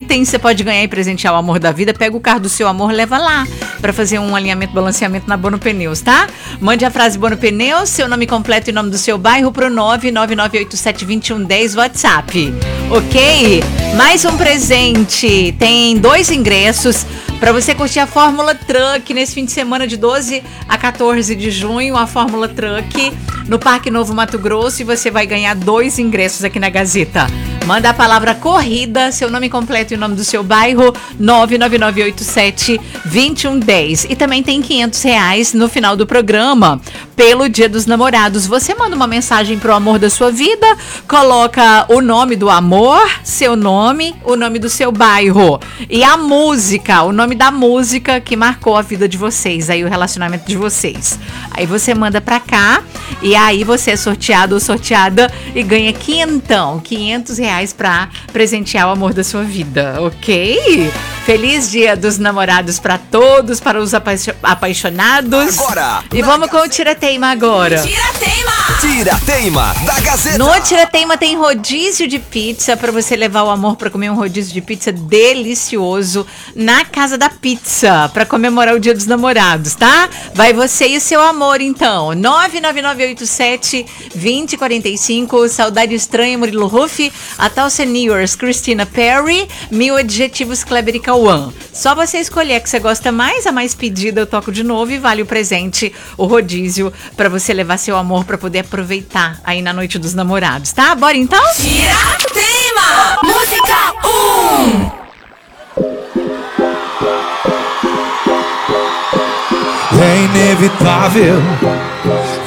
itens você pode ganhar e presentear o amor da vida. Pega o carro do seu amor, leva lá pra fazer um alinhamento, balanceamento na Bono Pneus, tá? Mande a frase Bono Pneus, seu nome completo e nome do seu bairro pro 999872110 WhatsApp. Ok? Mais um presente. Tem 2 ingressos para você curtir a Fórmula Truck nesse fim de semana de 12 a 14 de junho, a Fórmula Truck no Parque Novo Mato Grosso, e você vai ganhar 2 ingressos aqui na Gazeta. Manda a palavra corrida, seu nome completo e o nome do seu bairro, 999872110. E também tem R$500 no final do programa, pelo Dia dos Namorados. Você manda uma mensagem pro amor da sua vida, coloca o nome do amor, seu nome, o nome do seu bairro e a música, o nome da música que marcou a vida de vocês, aí o relacionamento de vocês. Aí você manda pra cá e aí você é sorteado ou sorteada e ganha R$500 pra presentear o amor da sua vida, ok? Feliz Dia dos Namorados pra todos, para os apaixonados. Agora, e vamos com o Tira-Teima agora. Tira-Teima da Gazeta. No Tira-Teima tem rodízio de pizza para você levar o amor para comer um rodízio de pizza delicioso na Casa da Pizza, para comemorar o Dia dos Namorados, tá? Vai você e o seu amor, então. 99987-2045, Saudade Estranha, Murilo Ruff, a Tal Seniors, Christina Perry, 1000 Adjetivos, Kleber e Cauã. Só você escolher a que você gosta mais, a mais pedida eu toco de novo e vale o presente, o rodízio, para você levar seu amor para poder aproveitar aí na noite dos namorados, tá? Bora então? Tira-Teima! Música 1. É inevitável